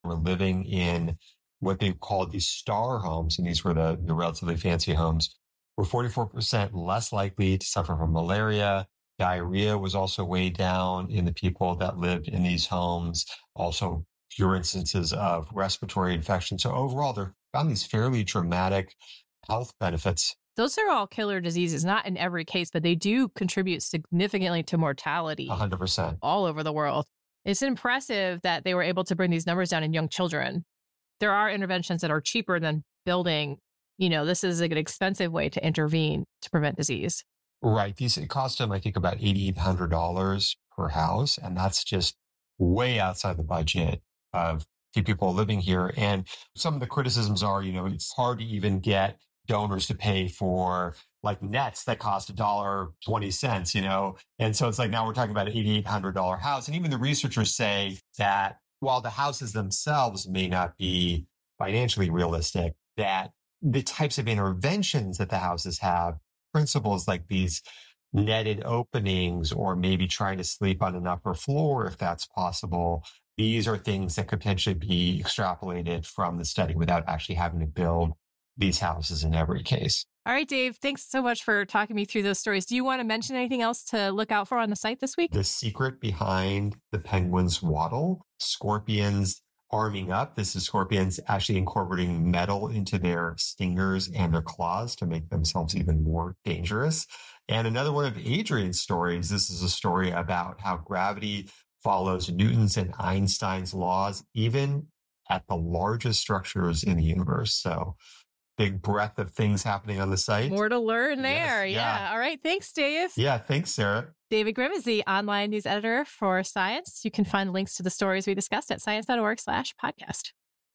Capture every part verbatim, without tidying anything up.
were living in what they called these star homes, and these were the, the relatively fancy homes, were forty-four percent less likely to suffer from malaria. Diarrhea was also way down in the people that lived in these homes. Also, fewer instances of respiratory infection. So overall, they found these fairly dramatic health benefits. Those are all killer diseases, not in every case, but they do contribute significantly to mortality. one hundred percent. All over the world. It's impressive that they were able to bring these numbers down in young children. There are interventions that are cheaper than building. You know, this is like an expensive way to intervene to prevent disease. Right. These, it cost them, I think, about eight thousand eight hundred dollars per house. And that's just way outside the budget of the people living here. And some of the criticisms are, you know, it's hard to even get donors to pay for like nets that cost a dollar twenty cents, you know? And so it's like, now we're talking about an eight thousand eight hundred dollars house. And even the researchers say that while the houses themselves may not be financially realistic, that the types of interventions that the houses have, principles like these netted openings, or maybe trying to sleep on an upper floor if that's possible, these are things that could potentially be extrapolated from the study without actually having to build these houses in every case. All right, Dave, thanks so much for talking me through those stories. Do you want to mention anything else to look out for on the site this week? The secret behind the penguin's waddle, scorpions arming up. This is scorpions actually incorporating metal into their stingers and their claws to make themselves even more dangerous. And another one of Adrian's stories, this is a story about how gravity follows Newton's and Einstein's laws, even at the largest structures in the universe. So big breadth of things happening on the site. More to learn there. Yes, yeah. yeah. All right. Thanks, Dave. Yeah. Thanks, Sarah. David Grimm is the online news editor for Science. You can find links to the stories we discussed at science.org slash podcast.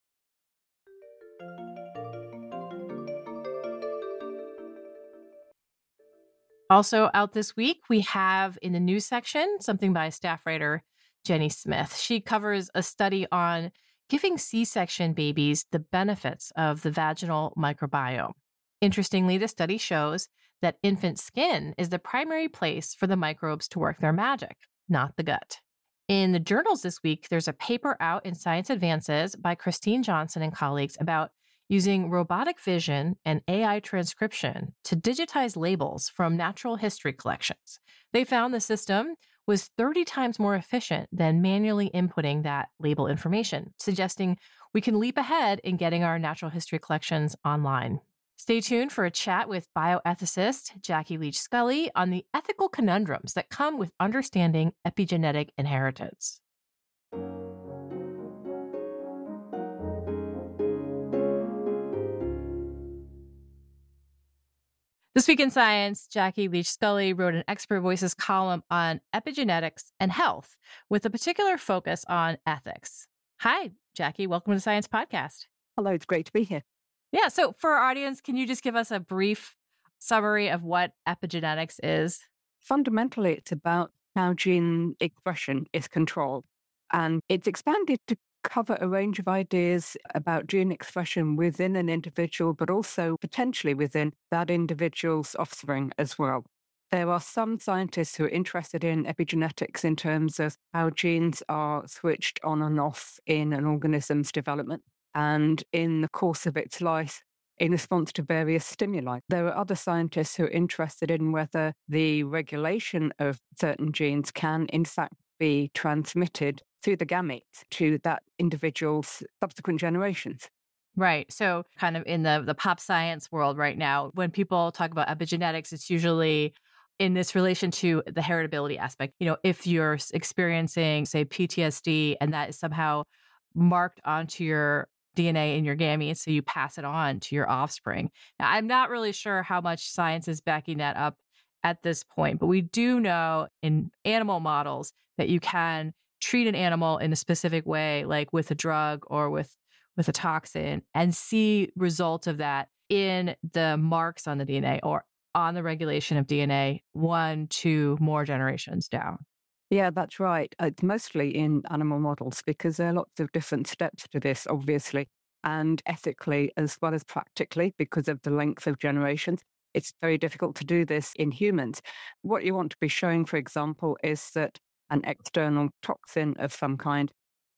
Also out this week, we have in the news section something by staff writer Jenny Smith. She covers a study on giving C-section babies the benefits of the vaginal microbiome. Interestingly, the study shows that infant skin is the primary place for the microbes to work their magic, not the gut. In the journals this week, there's a paper out in Science Advances by Christine Johnson and colleagues about using robotic vision and A I transcription to digitize labels from natural history collections. They found the system was thirty times more efficient than manually inputting that label information, suggesting we can leap ahead in getting our natural history collections online. Stay tuned for a chat with bioethicist Jackie Leach Scully on the ethical conundrums that come with understanding epigenetic inheritance. This week in science, Jackie Leach Scully wrote an Expert Voices column on epigenetics and health with a particular focus on ethics. Hi, Jackie. Welcome to the Science Podcast. Hello. It's great to be here. Yeah. So for our audience, can you just give us a brief summary of what epigenetics is? Fundamentally, it's about how gene expression is controlled. And it's expanded to cover a range of ideas about gene expression within an individual, but also potentially within that individual's offspring as well. There are some scientists who are interested in epigenetics in terms of how genes are switched on and off in an organism's development and in the course of its life in response to various stimuli. There are other scientists who are interested in whether the regulation of certain genes can, in fact, be transmitted through the gametes to that individual's subsequent generations. Right. So kind of in the, the pop science world right now, when people talk about epigenetics, it's usually in this relation to the heritability aspect. You know, if you're experiencing, say, P T S D and that is somehow marked onto your D N A in your gametes, so you pass it on to your offspring. Now, I'm not really sure how much science is backing that up at this point, but we do know in animal models that you can treat an animal in a specific way, like with a drug or with, with a toxin, and see results of that in the marks on the D N A or on the regulation of D N A one, two more generations down. Yeah, that's right. It's mostly in animal models because there are lots of different steps to this, obviously, and ethically as well as practically because of the length of generations. It's very difficult to do this in humans. What you want to be showing, for example, is that an external toxin of some kind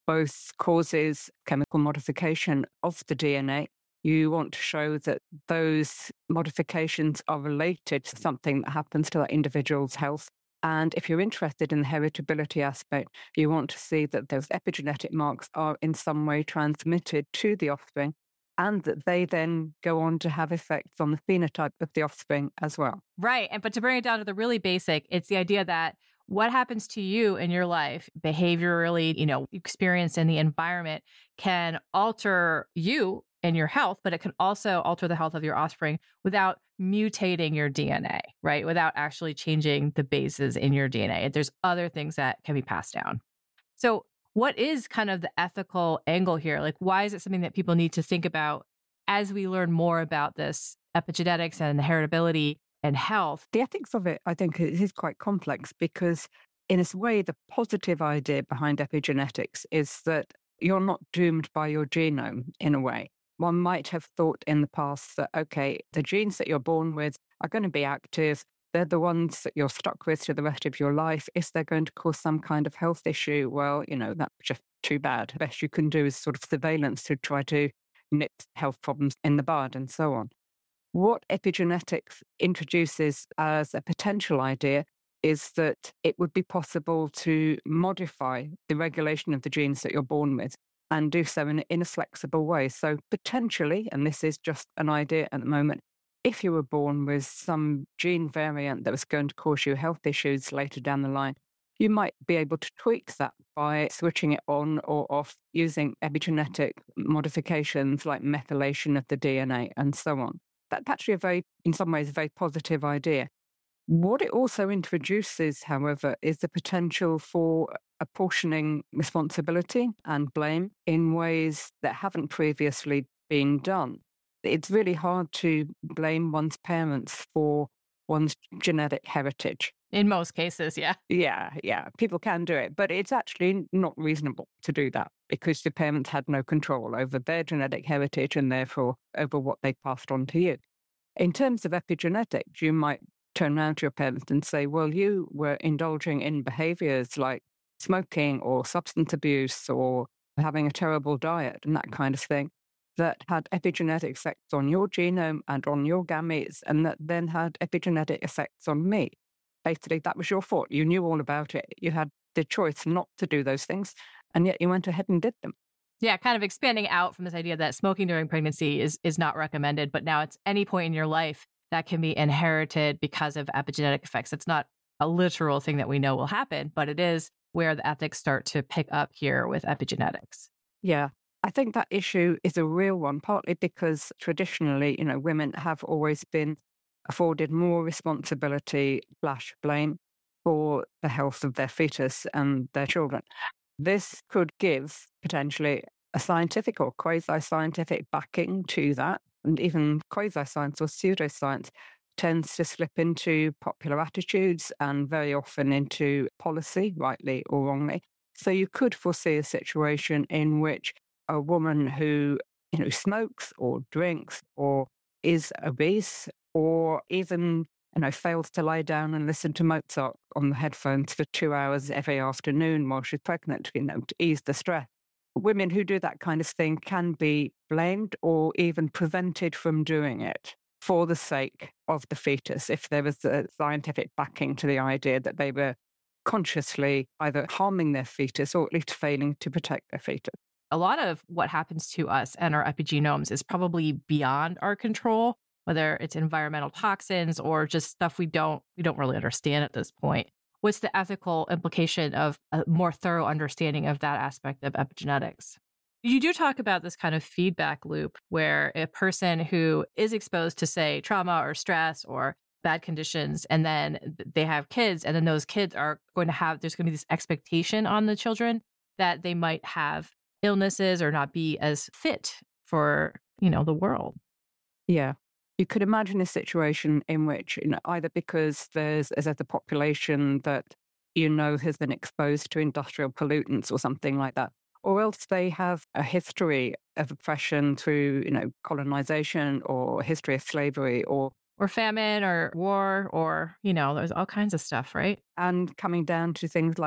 both causes chemical modification of the D N A. You want to show that those modifications are related to something that happens to that individual's health. And if you're interested in the heritability aspect, you want to see that those epigenetic marks are in some way transmitted to the offspring, and that they then go on to have effects on the phenotype of the offspring as well. Right. And but to bring it down to the really basic, it's the idea that what happens to you in your life, behaviorally, you know, experience in the environment can alter you and your health, but it can also alter the health of your offspring without mutating your D N A, right? Without actually changing the bases in your D N A. There's other things that can be passed down. So what is kind of the ethical angle here? Like, why is it something that people need to think about as we learn more about this epigenetics and the heritability and health? The ethics of it, I think, is quite complex because, in a way, the positive idea behind epigenetics is that you're not doomed by your genome in a way. One might have thought in the past that, okay, the genes that you're born with are going to be active. They're the ones that you're stuck with to the rest of your life. If they're going to cause some kind of health issue, well, you know, that's just too bad. The best you can do is sort of surveillance to try to nip health problems in the bud and so on. What epigenetics introduces as a potential idea is that it would be possible to modify the regulation of the genes that you're born with and do so in, in a flexible way. So potentially, and this is just an idea at the moment, if you were born with some gene variant that was going to cause you health issues later down the line, you might be able to tweak that by switching it on or off using epigenetic modifications like methylation of the D N A and so on. That's actually a very, in some ways, a very positive idea. What it also introduces, however, is the potential for apportioning responsibility and blame in ways that haven't previously been done. It's really hard to blame one's parents for one's genetic heritage. In most cases, yeah. Yeah, yeah, people can do it, but it's actually not reasonable to do that because your parents had no control over their genetic heritage and therefore over what they passed on to you. In terms of epigenetics, you might turn around to your parents and say, well, you were indulging in behaviors like smoking or substance abuse or having a terrible diet and that kind of thing that had epigenetic effects on your genome and on your gametes and that then had epigenetic effects on me. Basically, that was your fault. You knew all about it. You had the choice not to do those things, and yet you went ahead and did them. Yeah, kind of expanding out from this idea that smoking during pregnancy is is not recommended, but now it's any point in your life that can be inherited because of epigenetic effects. It's not a literal thing that we know will happen, but it is where the ethics start to pick up here with epigenetics. Yeah, I think that issue is a real one, partly because traditionally, you know, women have always been afforded more responsibility slash blame for the health of their fetus and their children. This could give potentially a scientific or quasi-scientific backing to that, and even quasi-science or pseudoscience tends to slip into popular attitudes and very often into policy, rightly or wrongly. So you could foresee a situation in which a woman who, you know, smokes or drinks or is obese or even, you know, fails to lie down and listen to Mozart on the headphones for two hours every afternoon while she's pregnant, you know, to ease the stress. Women who do that kind of thing can be blamed or even prevented from doing it for the sake of the fetus if there was a scientific backing to the idea that they were consciously either harming their fetus or at least failing to protect their fetus. A lot of what happens to us and our epigenomes is probably beyond our control, whether it's environmental toxins or just stuff we don't we don't really understand at this point. What's the ethical implication of a more thorough understanding of that aspect of epigenetics? You do talk about this kind of feedback loop where a person who is exposed to, say, trauma or stress or bad conditions, and then they have kids, and then those kids are going to have, there's going to be this expectation on the children that they might have illnesses or not be as fit for, you know, the world. Yeah. You could imagine a situation in which, you know, either because there's, there's a population that, you know, has been exposed to industrial pollutants or something like that, or else they have a history of oppression through, you know, colonization or history of slavery or or famine or war or, you know, there's all kinds of stuff, right? And coming down to things like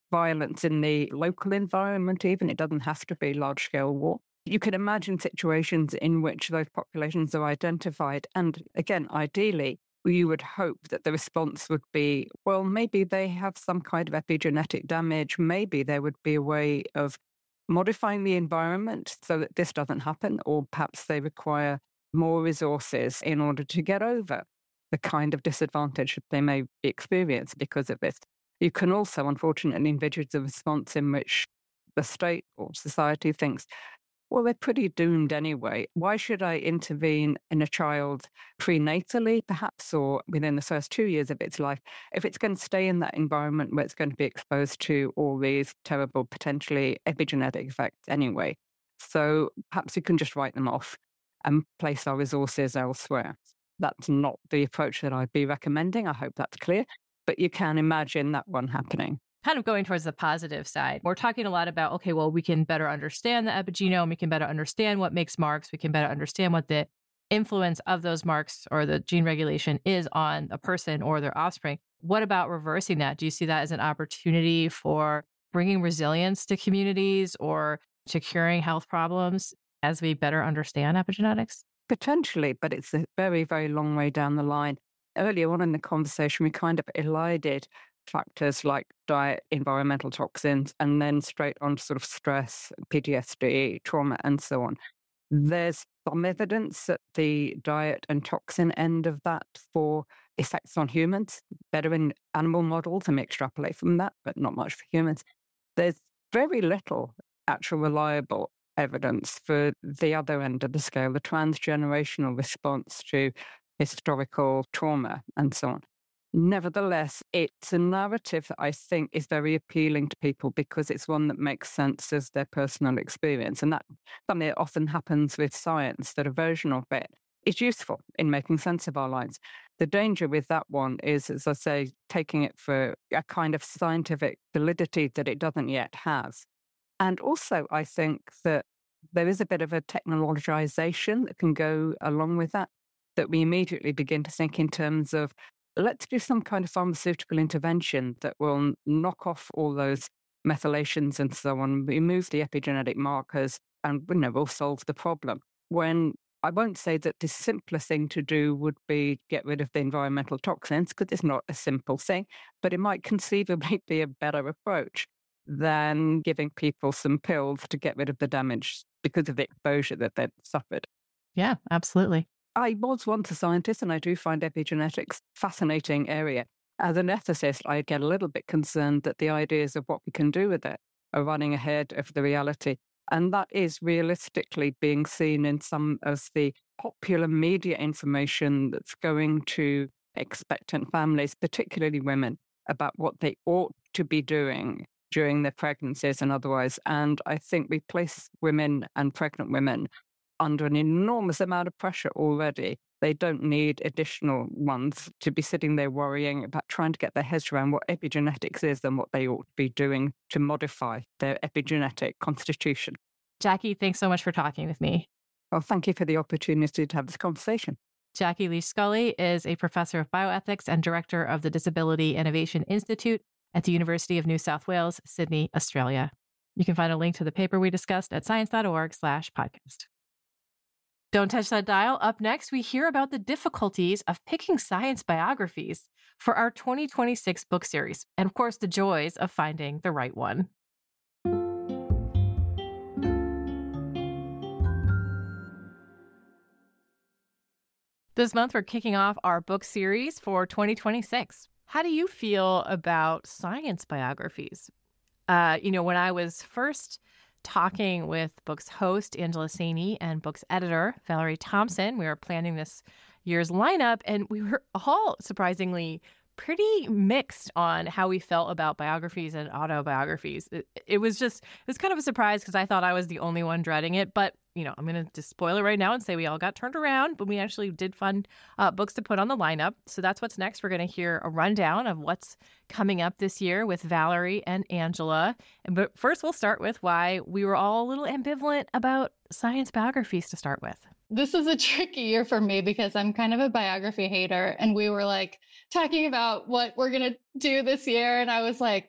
violence in the local environment even. It doesn't have to be large-scale war. You can imagine situations in which those populations are identified. And again, ideally, you would hope that the response would be, well, maybe they have some kind of epigenetic damage. Maybe there would be a way of modifying the environment so that this doesn't happen, or perhaps they require more resources in order to get over the kind of disadvantage that they may experience because of this. You can also, unfortunately, envisage a response in which the state or society thinks, well, they're pretty doomed anyway. Why should I intervene in a child prenatally, perhaps, or within the first two years of its life, if it's going to stay in that environment where it's going to be exposed to all these terrible, potentially epigenetic effects anyway? So perhaps we can just write them off and place our resources elsewhere. That's not the approach that I'd be recommending. I hope that's clear. But you can imagine that one happening. Kind of going towards the positive side, we're talking a lot about, okay, well, we can better understand the epigenome. We can better understand what makes marks. We can better understand what the influence of those marks or the gene regulation is on a person or their offspring. What about reversing that? Do you see that as an opportunity for bringing resilience to communities or to curing health problems as we better understand epigenetics? Potentially, but it's a very, very long way down the line. Earlier on in the conversation, we kind of elided factors like diet, environmental toxins, and then straight on to sort of stress, P T S D, trauma, and so on. There's some evidence at the diet and toxin end of that for effects on humans, better in animal models, and we extrapolate from that, but not much for humans. There's very little actual reliable evidence for the other end of the scale, the transgenerational response to historical trauma and so on. Nevertheless, it's a narrative that I think is very appealing to people because it's one that makes sense as their personal experience. And that something that often happens with science, that a version of it is useful in making sense of our lives. The danger with that one is, as I say, taking it for a kind of scientific validity that it doesn't yet have. And also, I think that there is a bit of a technologization that can go along with that, that we immediately begin to think in terms of, let's do some kind of pharmaceutical intervention that will knock off all those methylations and so on, remove the epigenetic markers, and you know, we'll solve the problem. When I won't say that the simpler thing to do would be get rid of the environmental toxins, because it's not a simple thing, but it might conceivably be a better approach than giving people some pills to get rid of the damage because of the exposure that they've suffered. Yeah, absolutely. I was once a scientist, and I do find epigenetics a fascinating area. As an ethicist, I get a little bit concerned that the ideas of what we can do with it are running ahead of the reality. And that is realistically being seen in some of the popular media information that's going to expectant families, particularly women, about what they ought to be doing during their pregnancies and otherwise. And I think we place women and pregnant women under an enormous amount of pressure already. They don't need additional ones to be sitting there worrying about trying to get their heads around what epigenetics is and what they ought to be doing to modify their epigenetic constitution. Jackie, thanks so much for talking with me. Well, thank you for the opportunity to have this conversation. Jackie Leach Scully is a professor of bioethics and director of the Disability Innovation Institute at the University of New South Wales, Sydney, Australia. You can find a link to the paper we discussed at science.org slash podcast. Don't touch that dial. Up next, we hear about the difficulties of picking science biographies for our twenty twenty-six book series, and of course, the joys of finding the right one. This month, we're kicking off our book series for twenty twenty-six. How do you feel about science biographies? Uh, you know, when I was first talking with Book's host, Angela Saini, and Book's editor, Valerie Thompson, we were planning this year's lineup, and we were all surprisingly pretty mixed on how we felt about biographies and autobiographies. It, it was just, it was kind of a surprise because I thought I was the only one dreading it. But, you know, I'm going to just spoil it right now and say we all got turned around, but we actually did find uh, books to put on the lineup. So that's what's next. We're going to hear a rundown of what's coming up this year with Valerie and Angela. But first, we'll start with why we were all a little ambivalent about science biographies to start with. This is a tricky year for me because I'm kind of a biography hater, and we were like talking about what we're going to do this year. And I was like,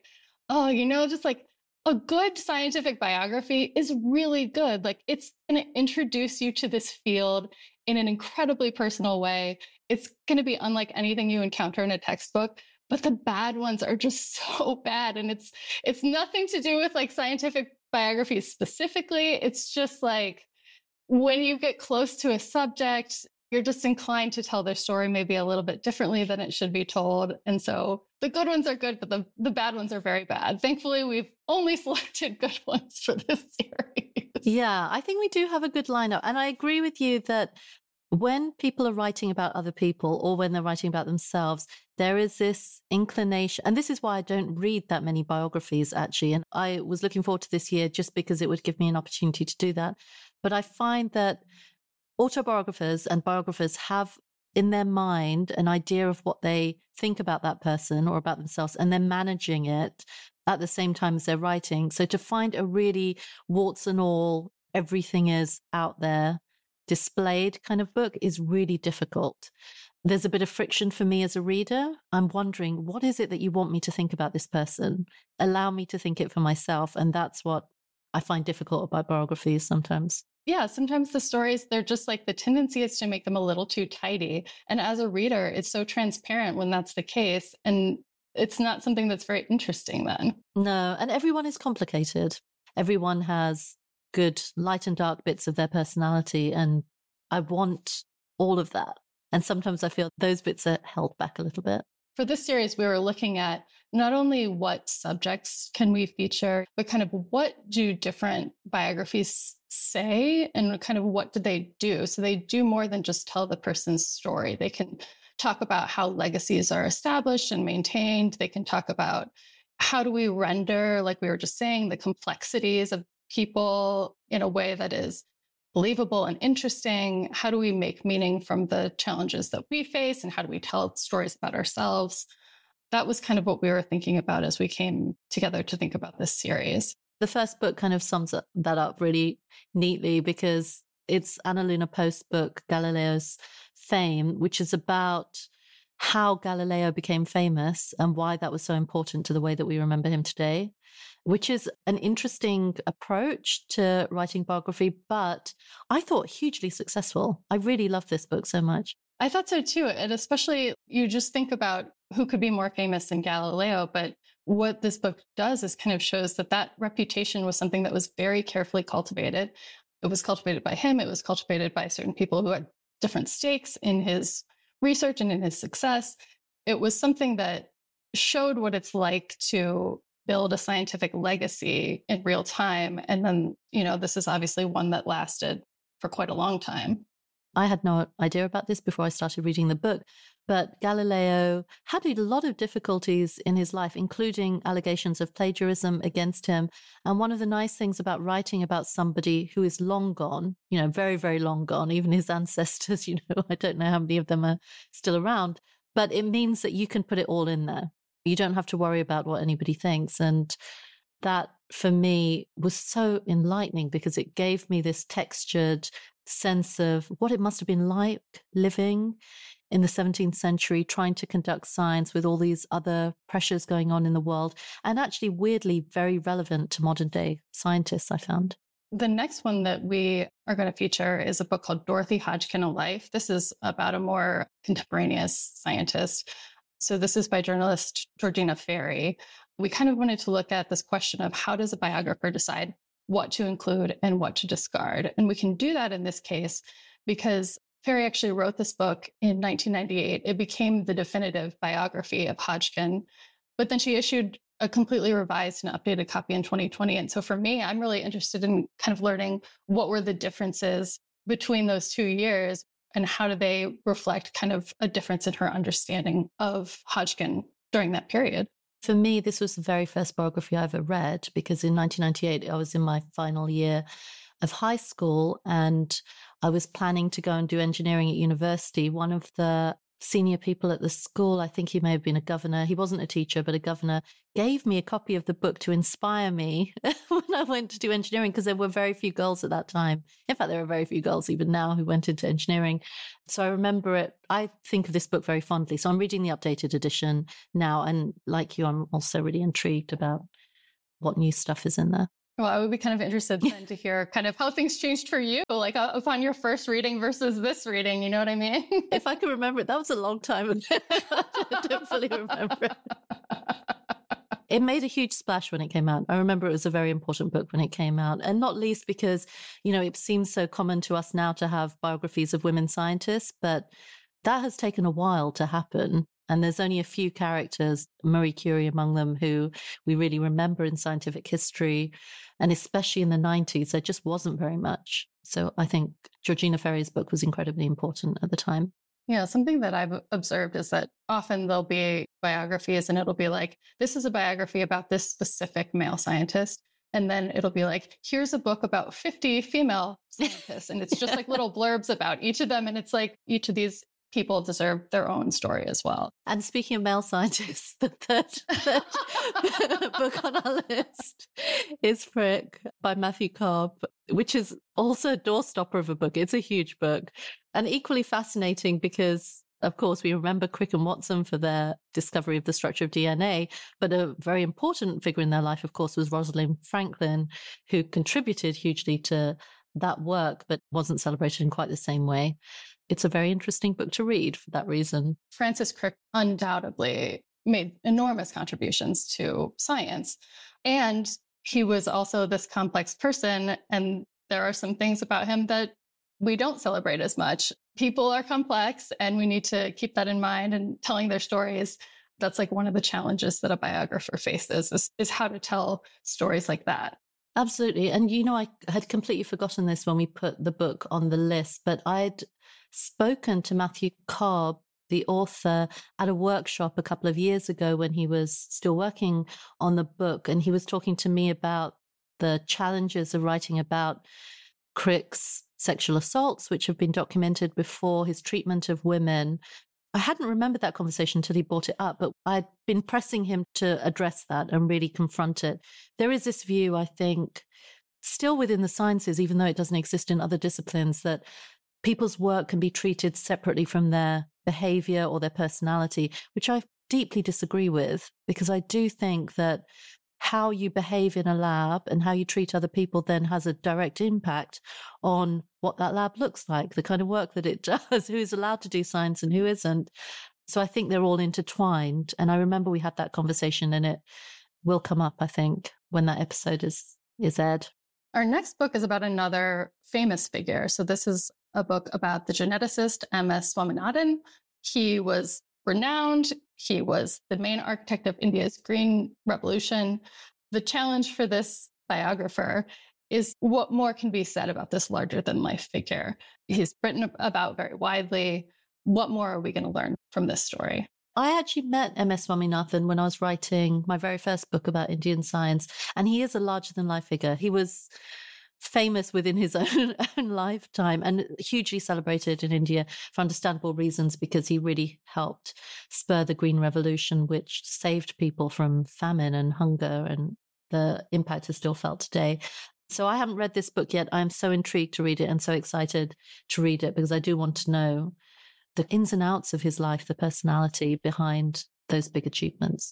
Oh, you know, just like a good scientific biography is really good. Like it's going to introduce you to this field in an incredibly personal way. It's going to be unlike anything you encounter in a textbook, but the bad ones are just so bad. And it's, it's nothing to do with like scientific biographies specifically. It's just like when you get close to a subject, you're just inclined to tell their story maybe a little bit differently than it should be told. And so the good ones are good, but the, the bad ones are very bad. Thankfully, we've only selected good ones for this series. Yeah, I think we do have a good lineup. And I agree with you that when people are writing about other people or when they're writing about themselves, there is this inclination. And this is why I don't read that many biographies, actually. And I was looking forward to this year just because it would give me an opportunity to do that. But I find that autobiographers and biographers have in their mind an idea of what they think about that person or about themselves, and they're managing it at the same time as they're writing. So to find a really warts and all, everything is out there displayed kind of book is really difficult. There's a bit of friction for me as a reader. I'm wondering, what is it that you want me to think about this person? Allow me to think it for myself. And that's what I find difficult about biographies sometimes. Yeah, sometimes the stories, they're just like the tendency is to make them a little too tidy. And as a reader, it's so transparent when that's the case. And it's not something that's very interesting then. No, and everyone is complicated. Everyone has good light and dark bits of their personality. And I want all of that. And sometimes I feel those bits are held back a little bit. For this series, we were looking at not only what subjects can we feature, but kind of what do different biographies say and kind of what do they do? So they do more than just tell the person's story. They can talk about how legacies are established and maintained. They can talk about how do we render, like we were just saying, the complexities of people in a way that is believable and interesting. How do we make meaning from the challenges that we face? And how do we tell stories about ourselves? That was kind of what we were thinking about as we came together to think about this series. The first book kind of sums that up really neatly because it's Annalena Post's book, Galileo's Fame, which is about how Galileo became famous and why that was so important to the way that we remember him today, which is an interesting approach to writing biography, but I thought hugely successful. I really love this book so much. I thought so too. And especially you just think about who could be more famous than Galileo. But what this book does is kind of shows that that reputation was something that was very carefully cultivated. It was cultivated by him. It was cultivated by certain people who had different stakes in his research and in his success. It was something that showed what it's like to build a scientific legacy in real time. And then, you know, this is obviously one that lasted for quite a long time. I had no idea about this before I started reading the book, but Galileo had a lot of difficulties in his life, including allegations of plagiarism against him. And one of the nice things about writing about somebody who is long gone, you know, very, very long gone, even his ancestors, you know, I don't know how many of them are still around, but it means that you can put it all in there. You don't have to worry about what anybody thinks. And that, for me, was so enlightening because it gave me this textured sense of what it must have been like living in the seventeenth century, trying to conduct science with all these other pressures going on in the world, and actually weirdly very relevant to modern day scientists, I found. The next one that we are going to feature is a book called Dorothy Hodgkin, A Life. This is about a more contemporaneous scientist. So this is by journalist Georgina Ferry. We kind of wanted to look at this question of how does a biographer decide what to include and what to discard? And we can do that in this case because Ferry actually wrote this book in nineteen ninety-eight. It became the definitive biography of Hodgkin, but then she issued a completely revised and updated copy in twenty twenty. And so for me, I'm really interested in kind of learning what were the differences between those two years and how do they reflect kind of a difference in her understanding of Hodgkin during that period. For me, this was the very first biography I ever read because in nineteen ninety-eight, I was in my final year of high school and I was planning to go and do engineering at university. One of the senior people at the school, I think he may have been a governor, he wasn't a teacher, but a governor, gave me a copy of the book to inspire me when I went to do engineering because there were very few girls at that time. In fact, there are very few girls even now who went into engineering. So I remember it. I think of this book very fondly. So I'm reading the updated edition now. And like you, I'm also really intrigued about what new stuff is in there. Well, I would be kind of interested then to hear kind of how things changed for you, like uh, upon your first reading versus this reading. You know what I mean? If I can remember it, that was a long time ago. I don't fully remember it. It made a huge splash when it came out. I remember it was a very important book when it came out, and not least because, you know, it seems so common to us now to have biographies of women scientists, but that has taken a while to happen. And there's only a few characters, Marie Curie among them, who we really remember in scientific history. And especially in the nineties, there just wasn't very much. So I think Georgina Ferry's book was incredibly important at the time. Yeah, something that I've observed is that often there'll be biographies and it'll be like, this is a biography about this specific male scientist. And then it'll be like, here's a book about fifty female scientists. And it's just like little blurbs about each of them. And it's like each of these people deserve their own story as well. And speaking of male scientists, the third, third book on our list is Frick by Matthew Cobb, which is also a doorstopper of a book. It's a huge book and equally fascinating because, of course, we remember Crick and Watson for their discovery of the structure of D N A, but a very important figure in their life, of course, was Rosalind Franklin, who contributed hugely to that work, but wasn't celebrated in quite the same way. It's a very interesting book to read for that reason. Francis Crick undoubtedly made enormous contributions to science. And he was also this complex person. And there are some things about him that we don't celebrate as much. People are complex and we need to keep that in mind and telling their stories. That's like one of the challenges that a biographer faces is, is how to tell stories like that. Absolutely. And, you know, I had completely forgotten this when we put the book on the list, but I'd spoken to Matthew Cobb, the author, at a workshop a couple of years ago when he was still working on the book. And he was talking to me about the challenges of writing about Crick's sexual assaults, which have been documented before, his treatment of women. I hadn't remembered that conversation until he brought it up, but I'd been pressing him to address that and really confront it. There is this view, I think, still within the sciences, even though it doesn't exist in other disciplines, that people's work can be treated separately from their behavior or their personality, which I deeply disagree with, because I do think that how you behave in a lab and how you treat other people then has a direct impact on what that lab looks like, the kind of work that it does, who's allowed to do science and who isn't. So I think they're all intertwined. And I remember we had that conversation, and it will come up, I think, when that episode is, is aired. Our next book is about another famous figure. So this is a book about the geneticist M S Swaminathan. He was renowned. He was the main architect of India's Green Revolution. The challenge for this biographer is what more can be said about this larger than life figure. He's written about very widely. What more are we going to learn from this story? I actually met M S Swaminathan when I was writing my very first book about Indian science, and he is a larger than life figure. He was famous within his own, own lifetime and hugely celebrated in India for understandable reasons, because he really helped spur the Green Revolution, which saved people from famine and hunger, and the impact is still felt today. So I haven't read this book yet. I'm so intrigued to read it and so excited to read it, because I do want to know the ins and outs of his life, the personality behind those big achievements.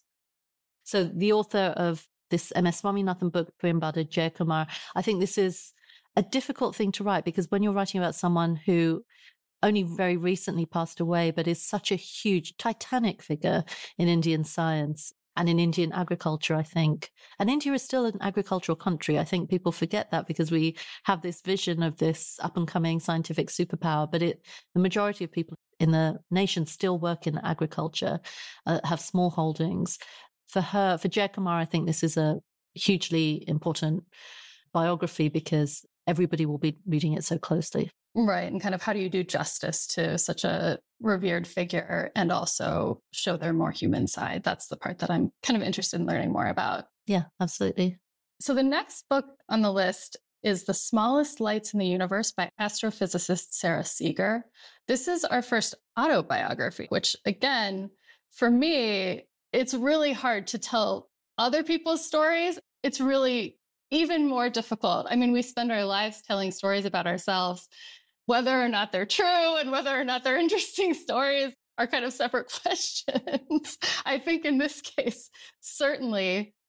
So the author of this M S Swaminathan book, Priyambada Jayakumar, I think this is a difficult thing to write, because when you're writing about someone who only very recently passed away, but is such a huge, titanic figure in Indian science and in Indian agriculture, I think. And India is still an agricultural country. I think people forget that because we have this vision of this up-and-coming scientific superpower, but it, the majority of people in the nation still work in agriculture, uh, have small holdings. For her, for Jayakumar, I think this is a hugely important biography because everybody will be reading it so closely. Right. And kind of how do you do justice to such a revered figure and also show their more human side? That's the part that I'm kind of interested in learning more about. Yeah, absolutely. So the next book on the list is The Smallest Lights in the Universe by astrophysicist Sarah Seeger. This is our first autobiography, which again, for me, it's really hard to tell other people's stories. It's really even more difficult. I mean, we spend our lives telling stories about ourselves. Whether or not they're true and whether or not they're interesting stories are kind of separate questions. I think in this case, certainly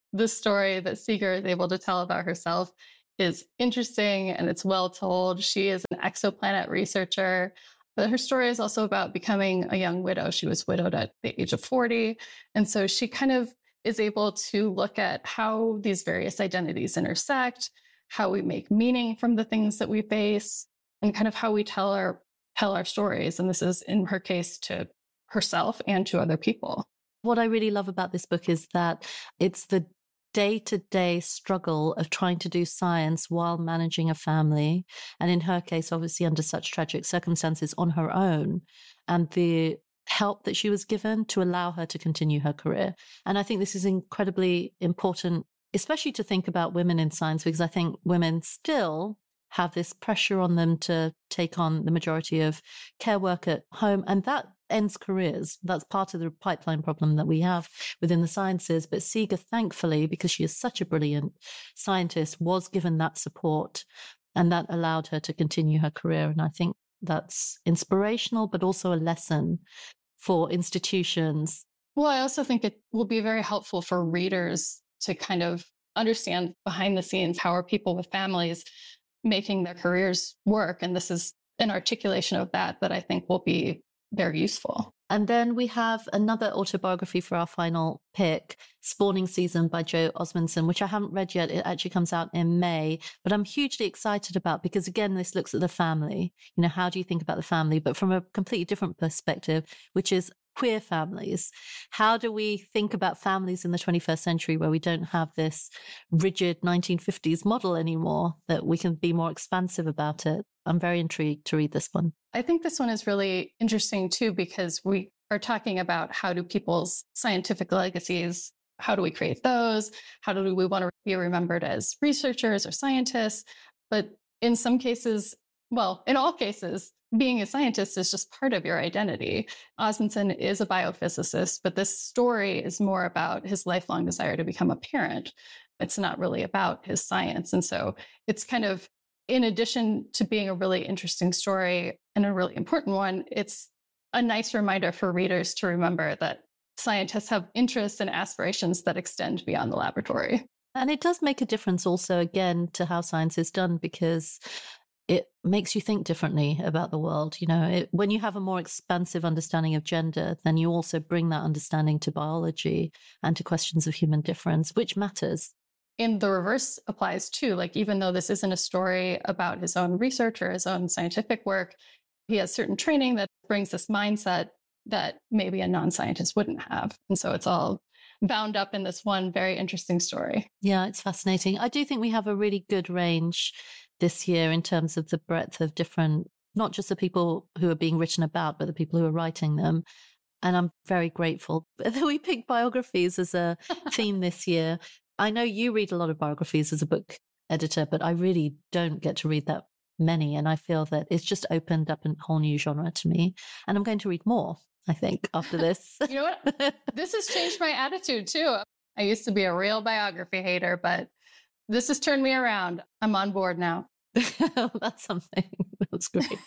the story that Seeger is able to tell about herself is interesting and it's well told. She is an exoplanet researcher, but her story is also about becoming a young widow. She was widowed at the age of forty. And so she kind of is able to look at how these various identities intersect, how we make meaning from the things that we face, and kind of how we tell our tell our stories. And this is, in her case, to herself and to other people. What I really love about this book is that it's the day-to-day struggle of trying to do science while managing a family. And in her case, obviously under such tragic circumstances on her own, and the help that she was given to allow her to continue her career. And I think this is incredibly important, especially to think about women in science, because I think women still have this pressure on them to take on the majority of care work at home. And that ends careers. That's part of the pipeline problem that we have within the sciences. But Seeger, thankfully, because she is such a brilliant scientist, was given that support, and that allowed her to continue her career. And I think that's inspirational, but also a lesson for institutions. Well, I also think it will be very helpful for readers to kind of understand behind the scenes, how are people with families making their careers work. And this is an articulation of that that I think will be very useful. And then we have another autobiography for our final pick, Spawning Season by Jo Osmundson, which I haven't read yet. It actually comes out in May, but I'm hugely excited about, because again, this looks at the family. You know, how do you think about the family, but from a completely different perspective, which is queer families. How do we think about families in the twenty-first century where we don't have this rigid nineteen fifties model anymore, that we can be more expansive about it? I'm very intrigued to read this one. I think this one is really interesting too, because we are talking about how do people's scientific legacies, how do we create those? How do we want to be remembered as researchers or scientists? But in some cases, well, in all cases, being a scientist is just part of your identity. Osmundson is a biophysicist, but this story is more about his lifelong desire to become a parent. It's not really about his science. And so it's kind of, in addition to being a really interesting story and a really important one, it's a nice reminder for readers to remember that scientists have interests and aspirations that extend beyond the laboratory. And it does make a difference also, again, to how science is done, because it makes you think differently about the world. You know, it, when you have a more expansive understanding of gender, then you also bring that understanding to biology and to questions of human difference, which matters. And the reverse applies too. Like, even though this isn't a story about his own research or his own scientific work, he has certain training that brings this mindset that maybe a non-scientist wouldn't have. And so it's all bound up in this one very interesting story. Yeah, it's fascinating. I do think we have a really good range this year in terms of the breadth of different, not just the people who are being written about, but the people who are writing them. And I'm very grateful that we picked biographies as a theme this year. I know you read a lot of biographies as a book editor, but I really don't get to read that many. And I feel that it's just opened up a whole new genre to me. And I'm going to read more, I think, after this. You know what? This has changed my attitude too. I used to be a real biography hater, but this has turned me around. I'm on board now. That's something. That's great.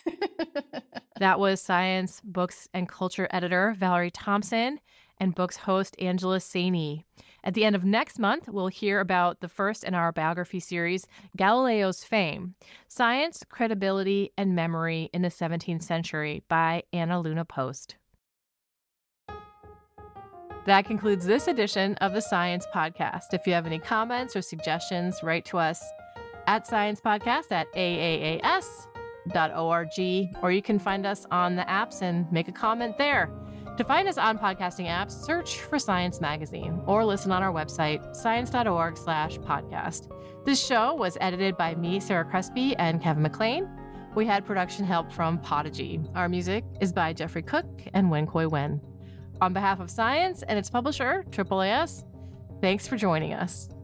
That was Science, Books, and Culture editor Valerie Thompson and Books host Angela Saini. At the end of next month, we'll hear about the first in our biography series, Galileo's Fame, Science, Credibility, and Memory in the seventeenth Century by Anna Luna Post. That concludes this edition of the Science Podcast. If you have any comments or suggestions, write to us at Science Podcast at A A A S dot org, or you can find us on the apps and make a comment there. To find us on podcasting apps, search for Science Magazine or listen on our website, science.org slash podcast. This show was edited by me, Sarah Crespi, and Kevin McLean. We had production help from Podigy. Our music is by Jeffrey Cook and Wen Koi Wen. On behalf of Science and its publisher, A A A S, thanks for joining us.